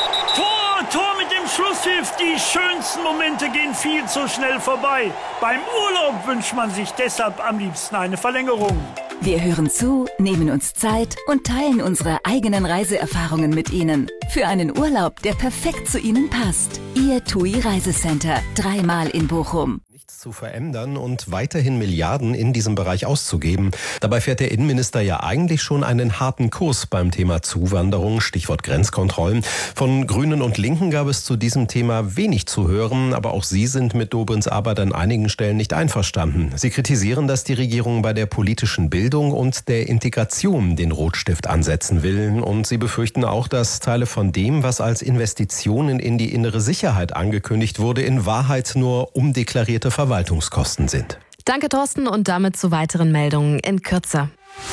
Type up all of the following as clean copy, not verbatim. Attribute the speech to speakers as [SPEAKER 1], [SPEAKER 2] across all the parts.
[SPEAKER 1] Tor mit dem Schlusspfiff. Die schönsten Momente gehen viel zu schnell vorbei. Beim Urlaub wünscht man sich deshalb am liebsten eine Verlängerung.
[SPEAKER 2] Wir hören zu, nehmen uns Zeit und teilen unsere eigenen Reiseerfahrungen mit Ihnen. Für einen Urlaub, der perfekt zu Ihnen passt. Ihr TUI Reisecenter. 3-mal in Bochum.
[SPEAKER 3] Nichts zu verändern und weiterhin Milliarden in diesem Bereich auszugeben. Dabei fährt der Innenminister ja eigentlich schon einen harten Kurs beim Thema Zuwanderung, Stichwort Grenzkontrollen. Von Grünen und Linken gab es zu diesem Thema wenig zu hören, aber auch sie sind mit Dobrins Arbeit an einigen Stellen nicht einverstanden. Sie kritisieren, dass die Regierung bei der politischen Bildung und der Integration den Rotstift ansetzen will. Und sie befürchten auch, dass Teile von dem, was als Investitionen in die innere Sicherheit angekündigt wurde, in Wahrheit nur umdeklarierte Verwaltungskosten sind.
[SPEAKER 4] Danke, Thorsten, und damit zu weiteren Meldungen in Kürze.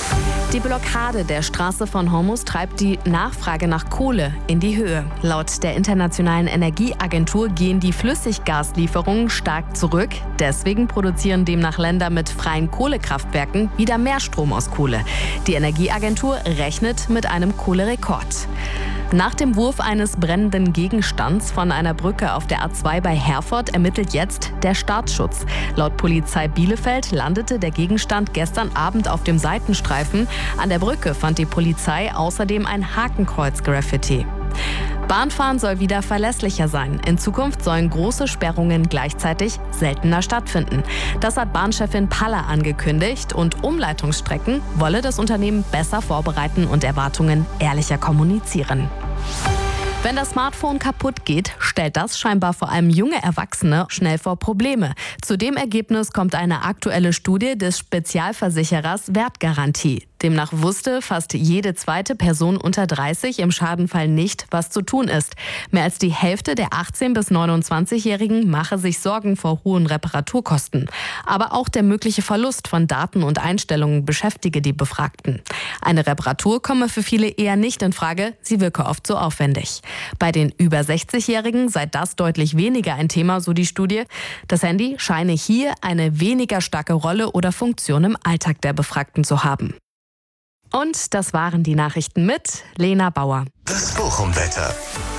[SPEAKER 4] Die Blockade der Straße von Hormuz treibt die Nachfrage nach Kohle in die Höhe. Laut der Internationalen Energieagentur gehen die Flüssiggaslieferungen stark zurück. Deswegen produzieren demnach Länder mit freien Kohlekraftwerken wieder mehr Strom aus Kohle. Die Energieagentur rechnet mit einem Kohlerekord. Nach dem Wurf eines brennenden Gegenstands von einer Brücke auf der A2 bei Herford ermittelt jetzt der Staatsschutz. Laut Polizei Bielefeld landete der Gegenstand gestern Abend auf dem Seitenstreifen. An der Brücke fand die Polizei außerdem ein Hakenkreuz-Graffiti. Bahnfahren soll wieder verlässlicher sein. In Zukunft sollen große Sperrungen gleichzeitig seltener stattfinden. Das hat Bahnchefin Paller angekündigt und Umleitungsstrecken wolle das Unternehmen besser vorbereiten und Erwartungen ehrlicher kommunizieren. Wenn das Smartphone kaputt geht, stellt das scheinbar vor allem junge Erwachsene schnell vor Probleme. Zu dem Ergebnis kommt eine aktuelle Studie des Spezialversicherers Wertgarantie. Demnach wusste fast jede zweite Person unter 30 im Schadenfall nicht, was zu tun ist. Mehr als die Hälfte der 18- bis 29-Jährigen mache sich Sorgen vor hohen Reparaturkosten. Aber auch der mögliche Verlust von Daten und Einstellungen beschäftige die Befragten. Eine Reparatur komme für viele eher nicht in Frage, sie wirke oft so aufwendig. Bei den über 60-Jährigen sei das deutlich weniger ein Thema, so die Studie. Das Handy scheine hier eine weniger starke Rolle oder Funktion im Alltag der Befragten zu haben. Und das waren die Nachrichten mit Lena Bauer.
[SPEAKER 5] Das Bochum-Wetter.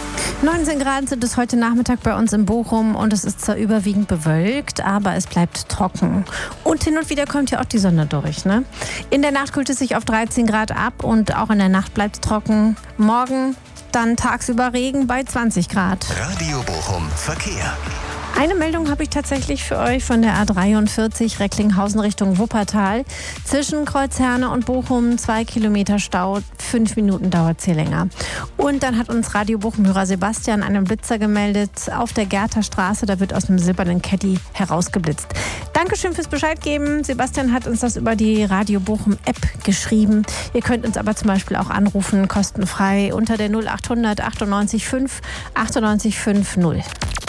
[SPEAKER 6] 19 Grad sind es heute Nachmittag bei uns in Bochum und es ist zwar überwiegend bewölkt, aber es bleibt trocken. Und hin und wieder kommt ja auch die Sonne durch, ne? In der Nacht kühlt es sich auf 13 Grad ab und auch in der Nacht bleibt es trocken. Morgen dann tagsüber Regen bei 20 Grad.
[SPEAKER 5] Radio Bochum Verkehr.
[SPEAKER 6] Eine Meldung habe ich tatsächlich für euch von der A43 Recklinghausen Richtung Wuppertal. Zwischen Kreuzherne und Bochum 2 Kilometer Stau, 5 Minuten dauert es hier länger. Und dann hat uns Radio Bochum-Hörer Sebastian einen Blitzer gemeldet auf der Gerther Straße. Da wird aus einem silbernen Caddy herausgeblitzt. Dankeschön fürs Bescheid geben. Sebastian hat uns das über die Radio Bochum App geschrieben. Ihr könnt uns aber zum Beispiel auch anrufen, kostenfrei unter der 0800 98 5 98 50.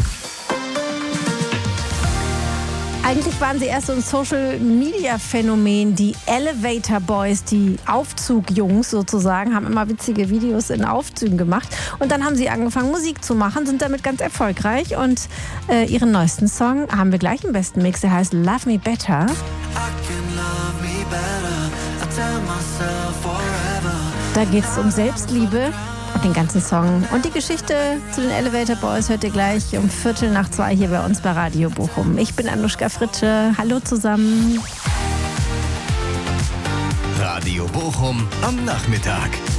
[SPEAKER 6] Eigentlich waren sie erst so ein Social-Media-Phänomen, die Elevator Boys, die Aufzugjungs sozusagen, haben immer witzige Videos in Aufzügen gemacht. Und dann haben sie angefangen, Musik zu machen, sind damit ganz erfolgreich. Und ihren neuesten Song haben wir gleich im besten Mix, der heißt Love Me Better. Da geht es um Selbstliebe. Den ganzen Song und die Geschichte zu den Elevator Boys hört ihr gleich um 1:45 hier bei uns bei Radio Bochum. Ich bin Anuschka Fritsche. Hallo zusammen.
[SPEAKER 5] Radio Bochum am Nachmittag.